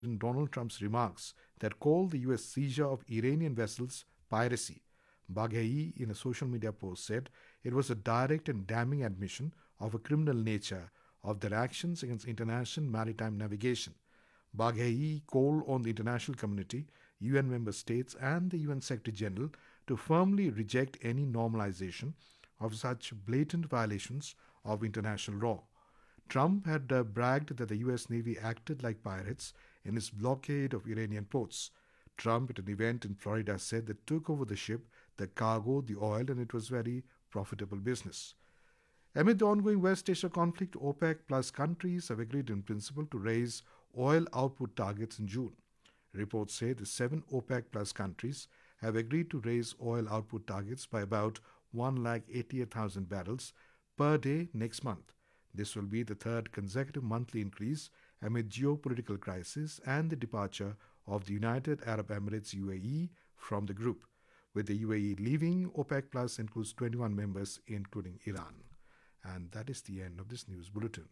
Donald Trump's remarks that called the US seizure of Iranian vessels piracy. Baghei, in a social media post, said it was a direct and damning admission of a criminal nature of their actions against international maritime navigation. Baghei called on the international community, UN member states, and the UN Secretary General to firmly reject any normalization of such blatant violations of international law. Trump had bragged that the US Navy acted like pirates in its blockade of Iranian ports. Trump, at an event in Florida, said they took over the ship, the cargo, the oil, and it was very profitable business. Amid the ongoing West Asia conflict, OPEC plus countries have agreed in principle to raise oil output targets in June. Reports say the 7 OPEC plus countries have agreed to raise oil output targets by about 188,000 barrels per day next month. This will be the third consecutive monthly increase amid geopolitical crisis and the departure of the United Arab Emirates UAE from the group. With the UAE leaving, OPEC Plus includes 21 members, including Iran. And that is the end of this news bulletin.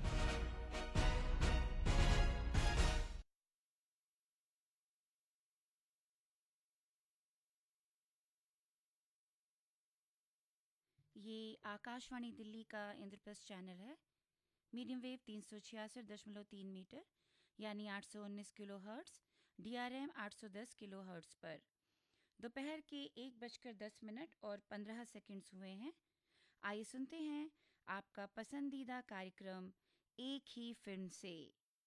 ये आकाशवाणी दिल्ली का Indraprastha channel है। Medium wave 366.3 metre यानी 819 kilo hertz, DRM 810 kilo hertz पर दोपहर के 1:10 और 15 seconds हुए हैं। आइए सुनते हैं आपका पसंदीदा कार्यक्रम एक ही फिल्म से।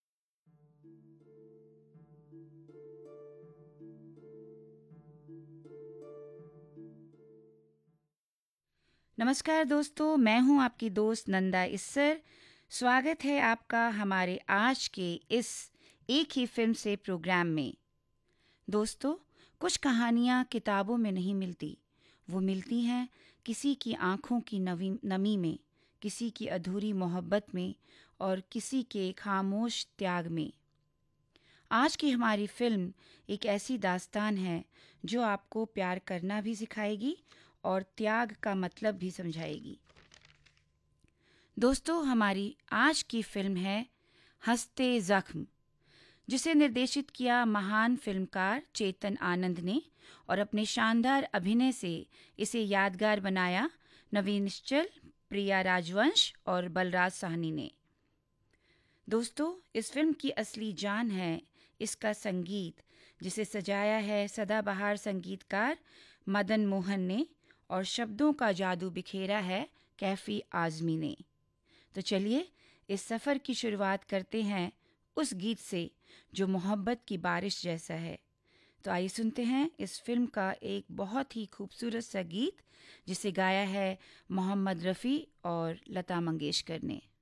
नमस्कार दोस्तों, मैं हूं आपकी दोस्त नंदा इस्सर। स्वागत है आपका हमारे आज के इस एक ही फिल्म से प्रोग्राम में। दोस्तों, कुछ कहानियाँ किताबों में नहीं मिलती, वो मिलती हैं किसी की आँखों की नमी में, किसी की अधूरी मोहब्बत में और किसी के खामोश त्याग में। आज की हमारी फिल्म एक ऐसी दास्तान है जो आपको प्यार करना भी सिखाएगी और त्याग का मतलब भी समझाएगी। दोस्तों, हमारी आज की फिल्म है हंसते ज़ख्म, जिसे निर्देशित किया महान फिल्मकार चेतन आनंद ने और अपने शानदार अभिनय से इसे यादगार बनाया नवीन निश्चल, प्रिया राजवंश और बलराज साहनी ने। दोस्तों, इस फिल्म की असली जान है इसका संगीत, जिसे सजाया है सदाबहार संगीतकार मदन मोहन ने और शब्दों का जादू बिखेरा है कैफी आज़मी ने। तो चलिए इस सफ़र की शुरुआत करते हैं उस गीत से जो मोहब्बत की बारिश जैसा है। तो आइए सुनते हैं इस फिल्म का एक बहुत ही खूबसूरत सा गीत जिसे गाया है मोहम्मद रफ़ी और लता मंगेशकर ने।